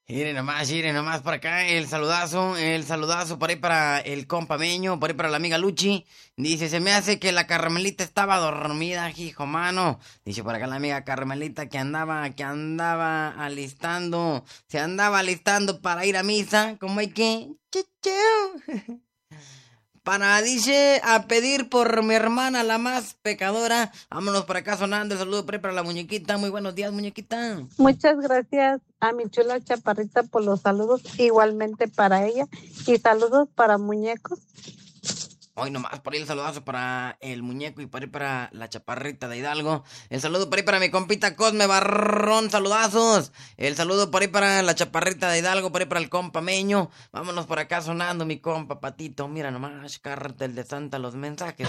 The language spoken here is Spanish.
Miren nomás por acá, el saludazo por ahí para el compa Meño, por ahí para la amiga Luchi. Dice, se me hace que la Carmelita estaba dormida, hijo mano. Dice por acá la amiga Carmelita que andaba alistando, se andaba alistando para ir a misa, como hay que, chicheo. Para, dice, a pedir por mi hermana, la más pecadora. Vámonos por acá sonando. El saludo por ahí para la muñequita. Muy buenos días, muñequita. Muchas gracias a mi chula chaparrita por los saludos, igualmente para ella, y saludos para muñecos. Hoy nomás por ahí el saludazo para el muñeco y por ahí para la chaparrita de Hidalgo. El saludo por ahí para mi compita Cosme Barrón, saludazos. El saludo por ahí para la chaparrita de Hidalgo, por ahí para el compa Meño. Vámonos por acá sonando mi compa Patito. Mira nomás, cártel de Santa los mensajes.